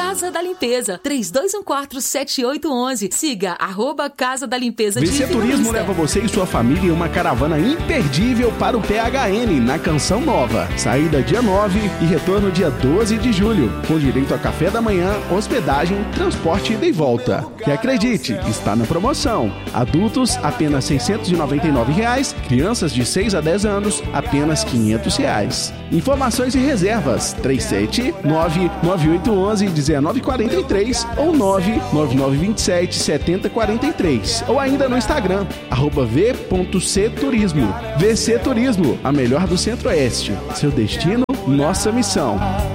Casa da Limpeza, 3214-7811. Siga @Casa da Limpeza. VC Turismo leva você e sua família em uma caravana imperdível para o PHN, na Canção Nova. Saída dia 9 e retorno dia 12 de julho, com direito a café da manhã, hospedagem, transporte ida e volta. E acredite, está na promoção. Adultos, apenas R$ 699. Crianças de 6 a 10 anos, apenas R$ 500. Informações e reservas: 379-9811-1943 ou 99927-7043. Ou ainda no Instagram, @v.cturismo. VC Turismo, a melhor do Centro-Oeste. Seu destino, nossa missão.